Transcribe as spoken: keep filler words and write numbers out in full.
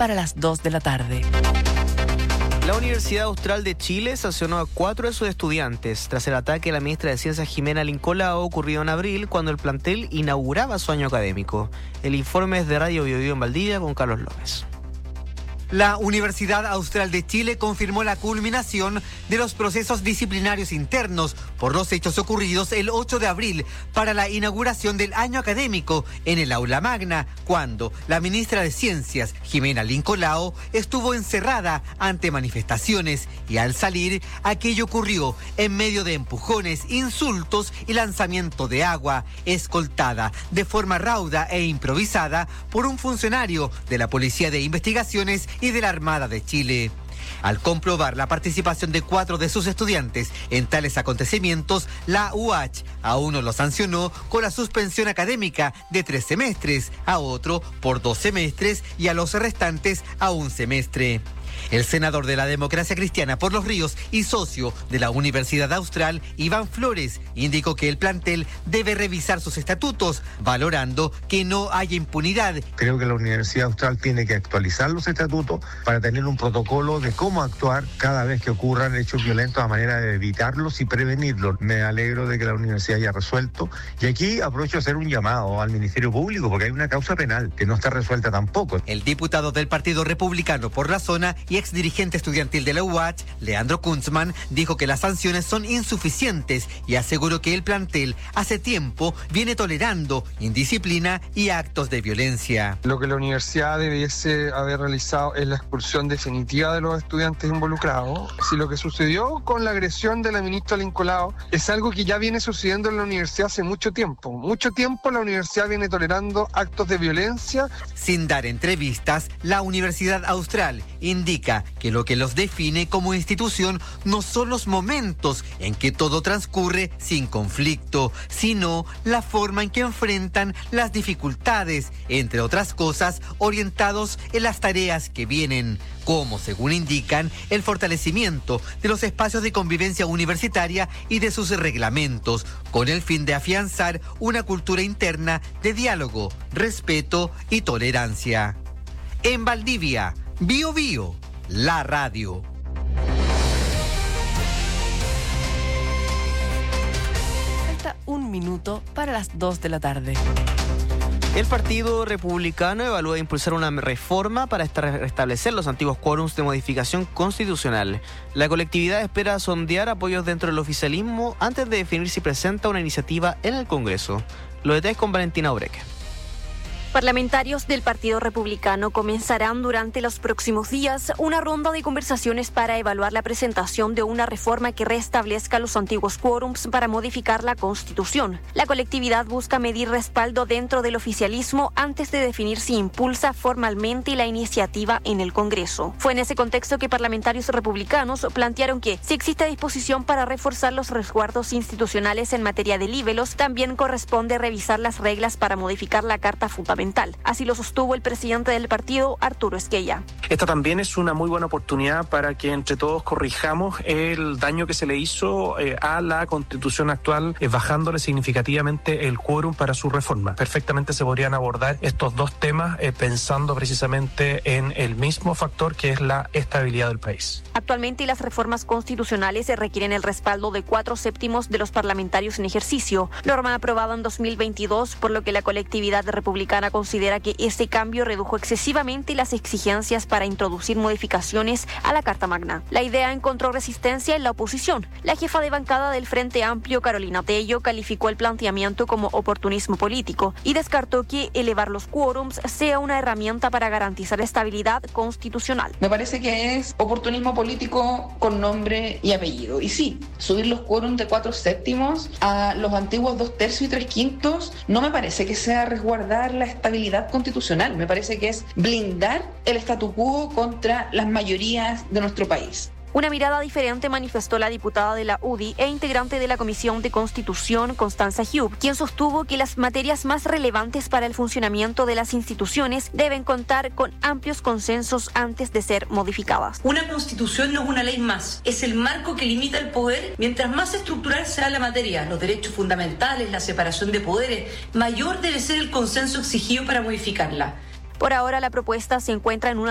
para las dos de la tarde. La Universidad Austral de Chile sancionó a cuatro de sus estudiantes tras el ataque a la ministra de Ciencias Jimena Lincolao ocurrido en abril cuando el plantel inauguraba su año académico. El informe es de Radio Bio Bio en Valdivia con Carlos López. La Universidad Austral de Chile confirmó la culminación de los procesos disciplinarios internos por los hechos ocurridos el ocho de abril para la inauguración del año académico en el aula magna, cuando la ministra de Ciencias, Jimena Lincolao, estuvo encerrada ante manifestaciones y al salir, aquello ocurrió en medio de empujones, insultos y lanzamiento de agua, escoltada de forma rauda e improvisada por un funcionario de la Policía de Investigaciones y de la Armada de Chile. Al comprobar la participación de cuatro de sus estudiantes en tales acontecimientos, la U H a uno lo sancionó con la suspensión académica de tres semestres, a otro por dos semestres y a los restantes a un semestre. El senador de la Democracia Cristiana por Los Ríos y socio de la Universidad Austral, Iván Flores, indicó que el plantel debe revisar sus estatutos, valorando que no haya impunidad. Creo que la Universidad Austral tiene que actualizar los estatutos para tener un protocolo de cómo actuar cada vez que ocurran hechos violentos a manera de evitarlos y prevenirlos. Me alegro de que la universidad haya resuelto. Y aquí aprovecho a hacer un llamado al Ministerio Público porque hay una causa penal que no está resuelta tampoco. El diputado del Partido Republicano por la zona y ex dirigente estudiantil de la U H, Leandro Kunzman, dijo que las sanciones son insuficientes y aseguró que el plantel hace tiempo viene tolerando indisciplina y actos de violencia. Lo que la universidad debiese haber realizado es la expulsión definitiva de los estudiantes involucrados. Si lo que sucedió con la agresión de la ministra Lincolao es algo que ya viene sucediendo en la universidad hace mucho tiempo. Mucho tiempo la universidad viene tolerando actos de violencia. Sin dar entrevistas, la Universidad Austral indica que lo que los define como institución no son los momentos en que todo transcurre sin conflicto, sino la forma en que enfrentan las dificultades, entre otras cosas, orientados en las tareas que vienen, como, según indican, el fortalecimiento de los espacios de convivencia universitaria y de sus reglamentos, con el fin de afianzar una cultura interna de diálogo, respeto y tolerancia. En Valdivia, Bio Bio, la radio. Falta un minuto para las dos de la tarde. El Partido Republicano evalúa impulsar una reforma para restablecer los antiguos quórums de modificación constitucional. La colectividad espera sondear apoyos dentro del oficialismo antes de definir si presenta una iniciativa en el Congreso. Lo detalles con Valentina Obreque. Parlamentarios del Partido Republicano comenzarán durante los próximos días una ronda de conversaciones para evaluar la presentación de una reforma que restablezca los antiguos quórums para modificar la Constitución. La colectividad busca medir respaldo dentro del oficialismo antes de definir si impulsa formalmente la iniciativa en el Congreso. Fue en ese contexto que parlamentarios republicanos plantearon que, si existe disposición para reforzar los resguardos institucionales en materia de libelos, también corresponde revisar las reglas para modificar la Carta Fundamental. Así lo sostuvo el presidente del partido, Arturo Esquella. Esta también es una muy buena oportunidad para que entre todos corrijamos el daño que se le hizo eh, a la Constitución actual, eh, bajándole significativamente el quórum para su reforma. Perfectamente se podrían abordar estos dos temas eh, pensando precisamente en el mismo factor que es la estabilidad del país. Actualmente las reformas constitucionales requieren el respaldo de cuatro séptimos de los parlamentarios en ejercicio, norma aprobada en dos mil veintidós, por lo que la colectividad republicana considera que ese cambio redujo excesivamente las exigencias para introducir modificaciones a la Carta Magna. La idea encontró resistencia en la oposición. La jefa de bancada del Frente Amplio, Carolina Tello, calificó el planteamiento como oportunismo político y descartó que elevar los quórums sea una herramienta para garantizar estabilidad constitucional. Me parece que es oportunismo político con nombre y apellido. Y sí, subir los quórums de cuatro séptimos a los antiguos dos tercios y tres quintos no me parece que sea resguardar la estabilidad constitucional, me parece que es blindar el statu quo contra las mayorías de nuestro país. Una mirada diferente manifestó la diputada de la U D I e integrante de la Comisión de Constitución, Constanza Hugh, quien sostuvo que las materias más relevantes para el funcionamiento de las instituciones deben contar con amplios consensos antes de ser modificadas. Una constitución no es una ley más, es el marco que limita el poder. Mientras más estructural sea la materia, los derechos fundamentales, la separación de poderes, mayor debe ser el consenso exigido para modificarla. Por ahora, la propuesta se encuentra en una